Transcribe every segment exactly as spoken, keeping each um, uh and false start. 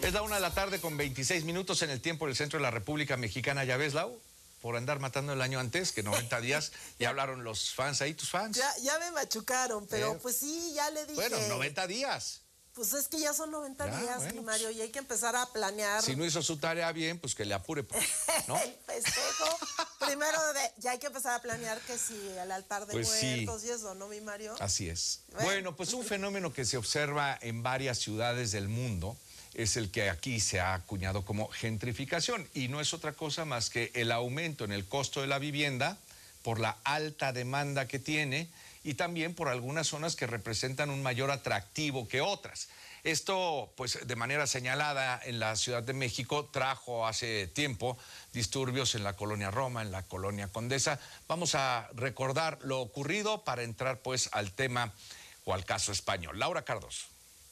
Es la una de la tarde con veintiséis minutos en el tiempo del centro de la República Mexicana. ¿Ya ves, Lau? Por andar matando el año antes, que noventa días, ya hablaron los fans ahí, tus fans. Ya, ya me machucaron, pero eh, pues sí, ya le dije. Bueno, noventa días. Pues es que ya son noventa ya, días, bueno, mi Mario, y hay que empezar a planear. Si no hizo su tarea bien, pues que le apure, ¿no? El festejo. Primero, de, ya hay que empezar a planear que si el altar de pues muertos sí. y eso, ¿no, mi Mario? Así es. Bueno. bueno, pues un fenómeno que se observa en varias ciudades del mundo es el que aquí se ha acuñado como gentrificación, y no es otra cosa más que el aumento en el costo de la vivienda por la alta demanda que tiene y también por algunas zonas que representan un mayor atractivo que otras. Esto, pues, de manera señalada en la Ciudad de México, trajo hace tiempo disturbios en la colonia Roma, en la colonia Condesa. Vamos a recordar lo ocurrido para entrar, pues, al tema o al caso español. Laura Cardoso.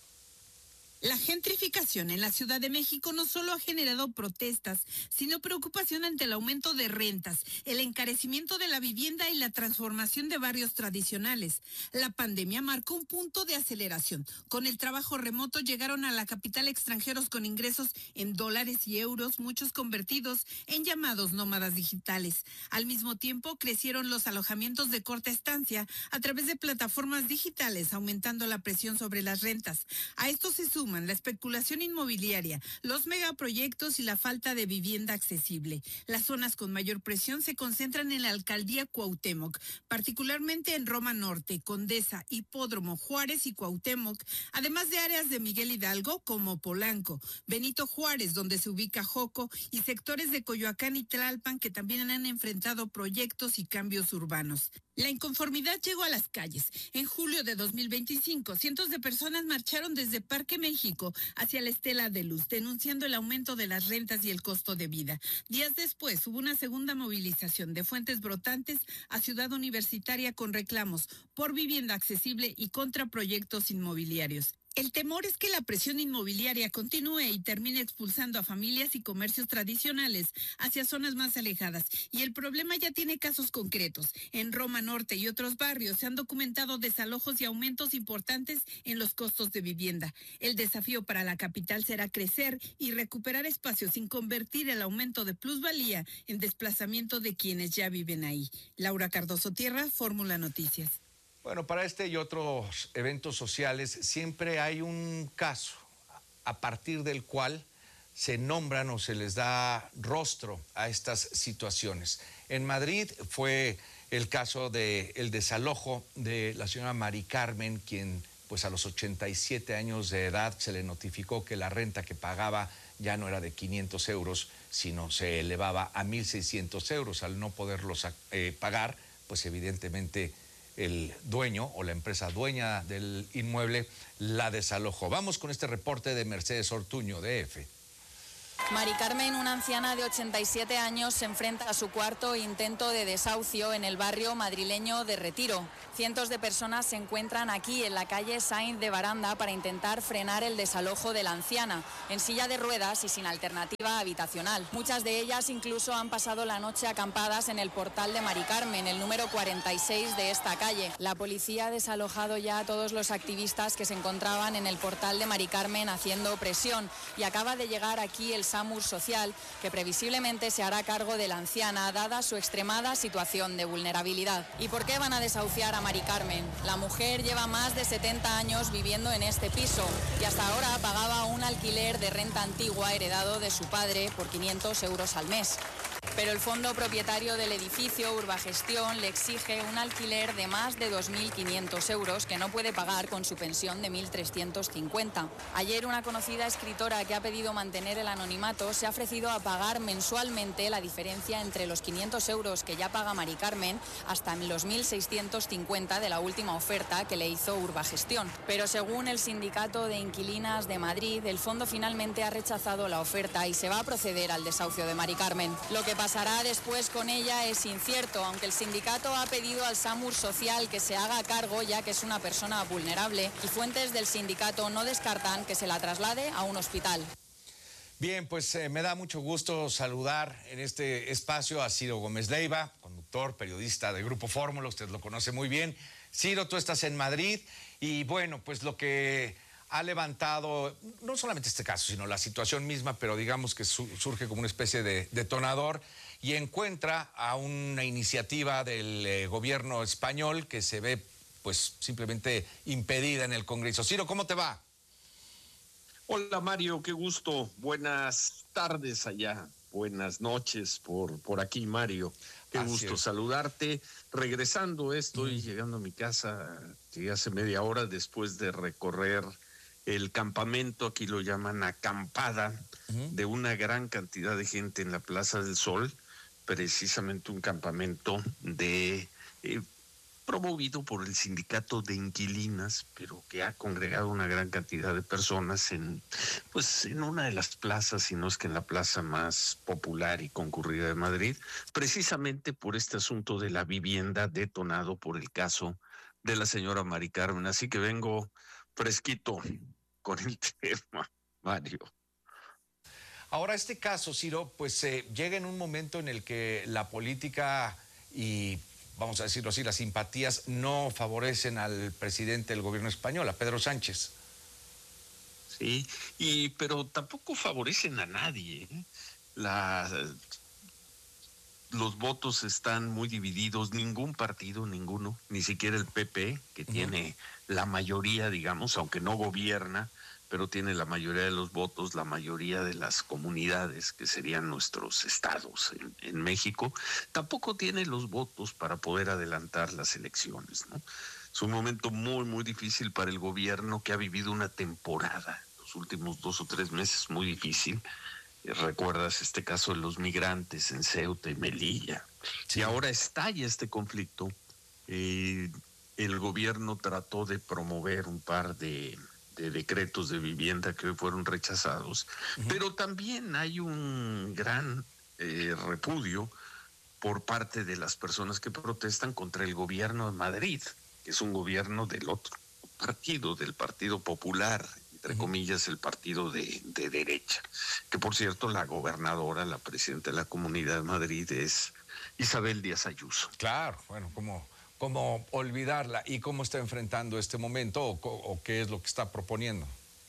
La gentrificación en la Ciudad de México no solo ha generado protestas, sino preocupación ante el aumento de rentas, el encarecimiento de la vivienda y la transformación de barrios tradicionales. La pandemia marcó un punto de aceleración. Con el trabajo remoto llegaron a la capital extranjeros con ingresos en dólares y euros, muchos convertidos en llamados nómadas digitales. Al mismo tiempo, crecieron los alojamientos de corta estancia a través de plataformas digitales, aumentando la presión sobre las rentas. A esto se suma la especulación inmobiliaria, los megaproyectos y la falta de vivienda accesible. Las zonas con mayor presión se concentran en la alcaldía Cuauhtémoc, particularmente en Roma Norte, Condesa, Hipódromo, Juárez y Cuauhtémoc, además de áreas de Miguel Hidalgo como Polanco, Benito Juárez, donde se ubica Joco, y sectores de Coyoacán y Tlalpan que también han enfrentado proyectos y cambios urbanos. La inconformidad llegó a las calles. En julio de dos mil veinticinco, cientos de personas marcharon desde Parque México hacia la Estela de Luz, denunciando el aumento de las rentas y el costo de vida. Días después, hubo una segunda movilización de Fuentes Brotantes a Ciudad Universitaria con reclamos por vivienda accesible y contra proyectos inmobiliarios. El temor es que la presión inmobiliaria continúe y termine expulsando a familias y comercios tradicionales hacia zonas más alejadas. Y el problema ya tiene casos concretos. En Roma Norte y otros barrios se han documentado desalojos y aumentos importantes en los costos de vivienda. El desafío para la capital será crecer y recuperar espacios sin convertir el aumento de plusvalía en desplazamiento de quienes ya viven ahí. Laura Cardoso Tierra, Fórmula Noticias. Bueno, para este y otros eventos sociales siempre hay un caso a partir del cual se nombran o se les da rostro a estas situaciones. En Madrid fue el caso del desalojo de la señora Mari Carmen, quien pues a los ochenta y siete años de edad se le notificó que la renta que pagaba ya no era de quinientos euros, sino se elevaba a mil seiscientos euros. Al no poderlos eh, pagar, pues evidentemente el dueño o la empresa dueña del inmueble la desalojó. Vamos con este reporte de Mercedes Ortuño, D F. Mari Carmen, una anciana de ochenta y siete años, se enfrenta a su cuarto intento de desahucio en el barrio madrileño de Retiro. Cientos de personas se encuentran aquí en la calle Sainz de Baranda para intentar frenar el desalojo de la anciana, en silla de ruedas y sin alternativa habitacional. Muchas de ellas incluso han pasado la noche acampadas en el portal de Mari Carmen, el número cuarenta y seis de esta calle. La policía ha desalojado ya a todos los activistas que se encontraban en el portal de Mari Carmen haciendo presión, y acaba de llegar aquí el SAMUR Social, que previsiblemente se hará cargo de la anciana dada su extremada situación de vulnerabilidad. ¿Y por qué van a desahuciar a Mari Carmen? La mujer lleva más de setenta años viviendo en este piso y hasta ahora pagaba un alquiler de renta antigua heredado de su padre por quinientos euros al mes. Pero el fondo propietario del edificio, Urbagestión, le exige un alquiler de más de dos mil quinientos euros que no puede pagar con su pensión de mil trescientos cincuenta. Ayer una conocida escritora que ha pedido mantener el anonimato se ha ofrecido a pagar mensualmente la diferencia entre los quinientos euros que ya paga Mari Carmen hasta los mil seiscientos cincuenta de la última oferta que le hizo Urbagestión. Pero según el Sindicato de Inquilinas de Madrid, el fondo finalmente ha rechazado la oferta y se va a proceder al desahucio de Mari Carmen. Lo que pasará después con ella es incierto, aunque el sindicato ha pedido al SAMUR Social que se haga cargo, ya que es una persona vulnerable, y fuentes del sindicato no descartan que se la traslade a un hospital. Bien, pues eh, me da mucho gusto saludar en este espacio a Ciro Gómez Leiva, conductor, periodista de Grupo Fórmula, usted lo conoce muy bien. Ciro, tú estás en Madrid y bueno, pues lo que ha levantado, no solamente este caso, sino la situación misma, pero digamos que su, surge como una especie de detonador y encuentra a una iniciativa del eh, gobierno español que se ve pues simplemente impedida en el Congreso. Ciro, ¿cómo te va? Hola Mario, qué gusto. Buenas tardes allá. Buenas noches por, por aquí, Mario. Qué Así gusto es. saludarte. Regresando, estoy mm. llegando a mi casa, llegué hace media hora después de recorrer el campamento, aquí lo llaman acampada, uh-huh. de una gran cantidad de gente en la Plaza del Sol, precisamente un campamento de... Eh, promovido por el sindicato de inquilinas, pero que ha congregado una gran cantidad de personas en, pues, en una de las plazas, si no es que en la plaza más popular y concurrida de Madrid, precisamente por este asunto de la vivienda detonado por el caso de la señora Mari Carmen. Así que vengo fresquito con el tema, Mario. Ahora, este caso, Ciro, pues eh, llega en un momento en el que la política y vamos a decirlo así, las simpatías no favorecen al presidente del gobierno español, a Pedro Sánchez. Sí, y pero tampoco favorecen a nadie. ¿eh? La, los votos están muy divididos, ningún partido, ninguno, ni siquiera el P P, que uh-huh. tiene la mayoría, digamos, aunque no gobierna, pero tiene la mayoría de los votos, la mayoría de las comunidades, que serían nuestros estados en, en México, tampoco tiene los votos para poder adelantar las elecciones, ¿no? Es un momento muy, muy difícil para el gobierno que ha vivido una temporada, los últimos dos o tres meses, muy difícil. ¿Recuerdas este caso de los migrantes en Ceuta y Melilla? Sí. Y ahora estalla este conflicto. Eh, el gobierno trató de promover un par de... de decretos de vivienda que hoy fueron rechazados, uh-huh. pero también hay un gran eh, repudio por parte de las personas que protestan contra el gobierno de Madrid, que es un gobierno del otro partido, del Partido Popular, entre uh-huh. comillas, el partido de, de derecha, que por cierto la gobernadora, la presidenta de la Comunidad de Madrid es Isabel Díaz Ayuso. Claro, bueno, como... ¿Cómo olvidarla y cómo está enfrentando este momento o, o qué es lo que está proponiendo?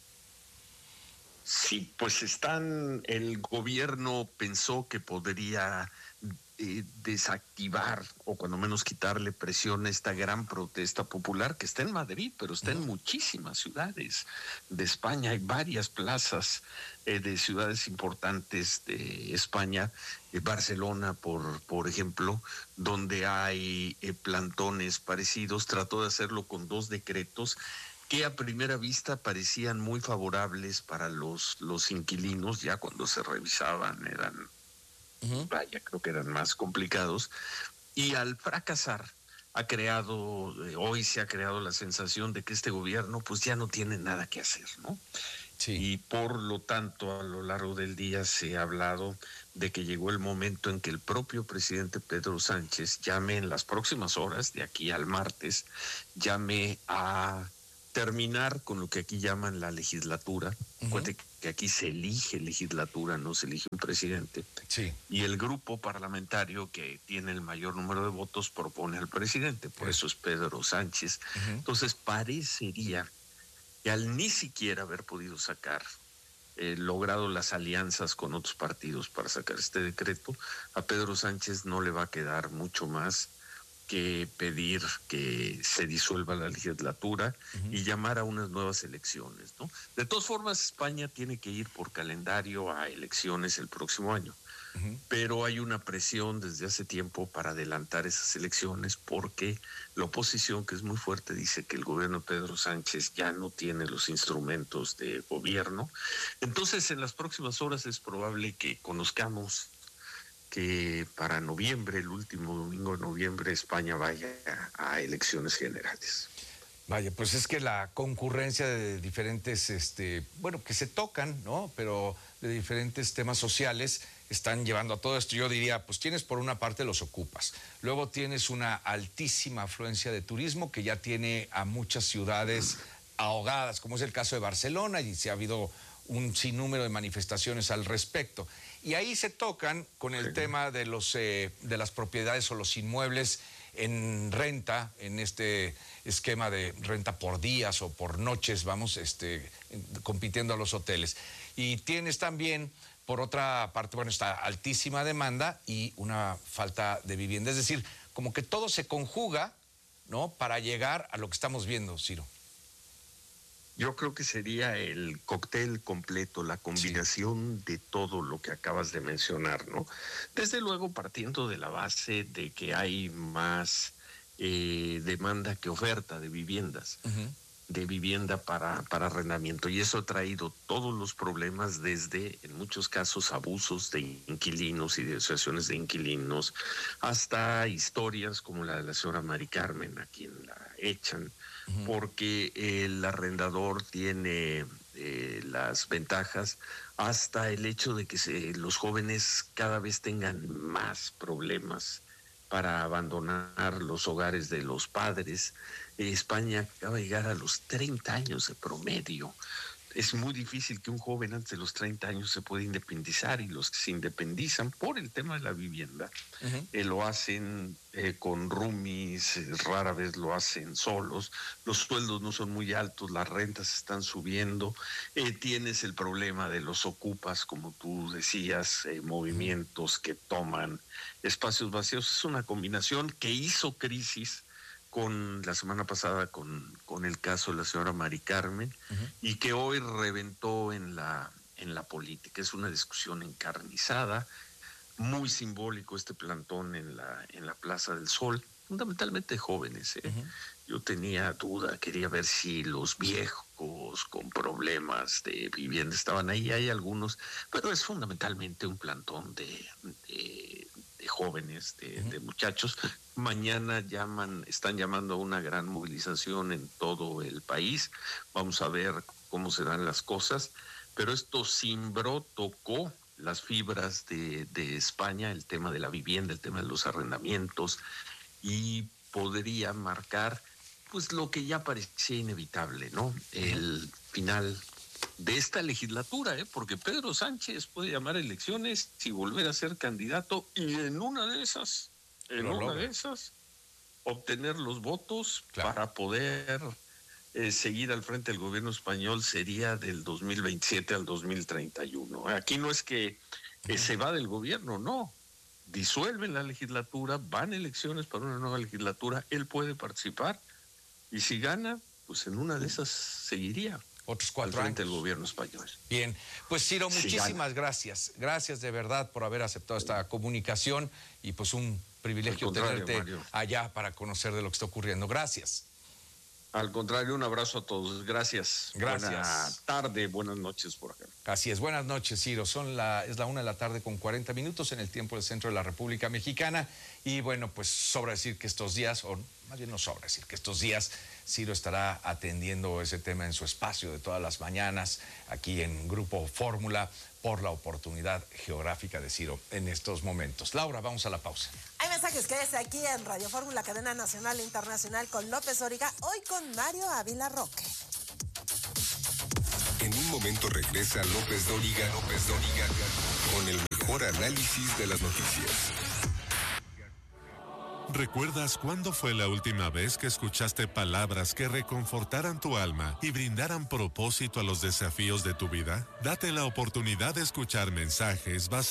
Sí, pues están, el gobierno pensó que podría eh, desactivar o cuando menos quitarle presión a esta gran protesta popular que está en Madrid, pero está uh-huh. en muchísimas ciudades de España. Hay varias plazas eh, de ciudades importantes de España, eh, Barcelona, por, por ejemplo, donde hay eh, plantones parecidos. Trató de hacerlo con dos decretos que a primera vista parecían muy favorables para los, los inquilinos, ya cuando se revisaban eran, uh-huh. vaya, creo que eran más complicados, y al fracasar ha creado, eh, hoy se ha creado la sensación de que este gobierno pues ya no tiene nada que hacer, ¿no? Sí. Y por lo tanto a lo largo del día se ha hablado de que llegó el momento en que el propio presidente Pedro Sánchez llame en las próximas horas, de aquí al martes, llame a terminar con lo que aquí llaman la legislatura. Uh-huh. Que aquí se elige legislatura, no se elige un presidente. Sí. Y el grupo parlamentario que tiene el mayor número de votos propone al presidente, por sí. eso es Pedro Sánchez. Uh-huh. Entonces parecería que al ni siquiera haber podido sacar, eh, logrado las alianzas con otros partidos para sacar este decreto, a Pedro Sánchez no le va a quedar mucho más que pedir que se disuelva la legislatura uh-huh. y llamar a unas nuevas elecciones, ¿no? De todas formas, España tiene que ir por calendario a elecciones el próximo año, uh-huh. pero hay una presión desde hace tiempo para adelantar esas elecciones porque la oposición, que es muy fuerte, dice que el gobierno de Pedro Sánchez ya no tiene los instrumentos de gobierno. Entonces, en las próximas horas es probable que conozcamos que para noviembre, el último domingo de noviembre, España vaya a, a elecciones generales. Vaya, pues es que la concurrencia de diferentes, este, bueno, que se tocan, ¿no? Pero de diferentes temas sociales están llevando a todo esto. Yo diría, pues tienes por una parte los ocupas, luego tienes una altísima afluencia de turismo que ya tiene a muchas ciudades ahogadas, como es el caso de Barcelona, y se ha habido un sinnúmero de manifestaciones al respecto. Y ahí se tocan con el sí. tema de, los, eh, de las propiedades o los inmuebles en renta, en este esquema de renta por días o por noches, vamos, este, compitiendo a los hoteles. Y tienes también, por otra parte, bueno, esta altísima demanda y una falta de vivienda. Es decir, como que todo se conjuga, ¿no?, para llegar a lo que estamos viendo, Ciro. Yo creo que sería el cóctel completo, la combinación sí. de todo lo que acabas de mencionar, ¿no? Desde luego partiendo de la base de que hay más eh, demanda que oferta de viviendas, uh-huh. de vivienda para, para arrendamiento. Y eso ha traído todos los problemas desde, en muchos casos, abusos de inquilinos y de asociaciones de inquilinos, hasta historias como la de la señora Mari Carmen, a quien la echan, uh-huh. porque el arrendador tiene eh, las ventajas, hasta el hecho de que se, los jóvenes cada vez tengan más problemas para abandonar los hogares de los padres. Eh, España acaba de llegar a los treinta años de promedio. Es muy difícil que un joven antes de los treinta años se pueda independizar, y los que se independizan por el tema de la vivienda uh-huh. eh, lo hacen eh, con roomies, eh, rara vez lo hacen solos, los sueldos no son muy altos, las rentas están subiendo, eh, tienes el problema de los ocupas, como tú decías, eh, movimientos que toman espacios vacíos. Es una combinación que hizo crisis con la semana pasada con, con el caso de la señora Mari Carmen, uh-huh. y que hoy reventó en la, en la política. Es una discusión encarnizada, muy simbólico este plantón en la, en la Plaza del Sol, fundamentalmente jóvenes. ¿eh? Uh-huh. Yo tenía duda, quería ver si los viejos con problemas de vivienda estaban ahí, hay algunos, pero es fundamentalmente un plantón de... de de jóvenes, de, uh-huh. de muchachos. Mañana llaman, están llamando a una gran movilización en todo el país. Vamos a ver cómo se dan las cosas, pero esto cimbró, tocó las fibras de, de España, el tema de la vivienda, el tema de los arrendamientos, y podría marcar pues lo que ya parecía inevitable, ¿no? El final de esta legislatura, ¿eh? Porque Pedro Sánchez puede llamar a elecciones y volver a ser candidato, y en una de esas, en Lo una logra. de esas, obtener los votos claro. para poder eh, seguir al frente del gobierno español. Sería del dos mil veintisiete al dos mil treinta y uno. Aquí no es que eh, se va del gobierno, no. Disuelven la legislatura, van elecciones para una nueva legislatura, él puede participar, y si gana, pues en una de esas seguiría otros cuatro al frente años del gobierno español. Bien, pues Ciro, Sí, muchísimas gana. gracias. Gracias de verdad por haber aceptado esta comunicación, y pues un privilegio Al contrario, tenerte Mario. allá para conocer de lo que está ocurriendo. Gracias. Al contrario, un abrazo a todos. Gracias. Gracias. Buena tarde, buenas noches por acá. Así es, buenas noches, Ciro. Son la, es la una de la tarde con cuarenta minutos en el tiempo del centro de la República Mexicana. Y bueno, pues sobra decir que estos días, o más bien no sobra decir que estos días, Ciro estará atendiendo ese tema en su espacio de todas las mañanas, aquí en Grupo Fórmula, por la oportunidad geográfica de Ciro en estos momentos. Laura, vamos a la pausa. Hay mensajes, quédese aquí en Radio Fórmula, cadena nacional e internacional, con López Origa, hoy con Mario Ávila Roque. En un momento regresa López Dóriga, López Dóriga, con el mejor análisis de las noticias. ¿Recuerdas cuándo fue la última vez que escuchaste palabras que reconfortaran tu alma y brindaran propósito a los desafíos de tu vida? Date la oportunidad de escuchar mensajes basados